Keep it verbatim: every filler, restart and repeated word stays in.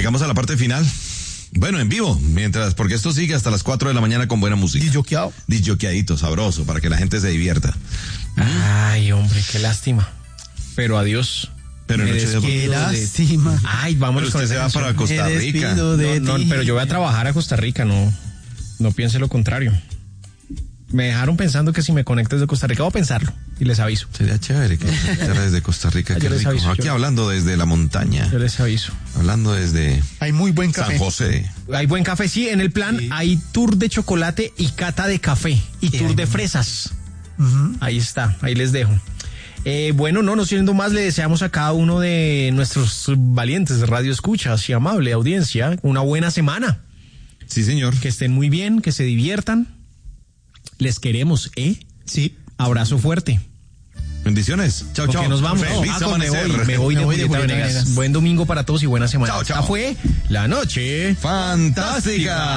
llegamos a la parte final. Bueno, en vivo, mientras, porque esto sigue hasta las cuatro de la mañana con buena música. Disjoqueado. Disjoqueadito, sabroso, para que la gente se divierta. Ay, hombre, qué lástima. Pero adiós. Pero Me noche de- despido Qué de- lástima. Ay, Pero vámonos con usted esa se va canción. para Costa Me Rica. despido de No, no, ti. pero yo voy a trabajar a Costa Rica, no, no piense lo contrario. Me dejaron pensando que si me conecto desde Costa Rica, voy a pensarlo y les aviso. Sería chévere que escuchara desde Costa Rica, Yo qué les rico. aviso, Aquí yo- hablando desde la montaña, Yo les aviso. hablando desde Hay muy buen San café. José. Hay buen café, sí, en el plan Sí. hay tour de chocolate y cata de café y Sí, tour hay de buen- fresas. Ujú. Ahí está, ahí les dejo. Eh, bueno, no, no siendo más, le deseamos a cada uno de nuestros valientes de Radio Escuchas y amable audiencia una buena semana. Sí, señor. Que estén muy bien, que se diviertan. Les queremos, ¿eh? Sí. Abrazo fuerte. Bendiciones. Chao, Porque chao. nos vamos. Feliz Ah, con me amanecer. voy, me voy de Me voy de Julieta Julieta Venegas. Venegas. Buen domingo para todos y buena semana. Chao, chao. Esta fue La Noche Fantástica.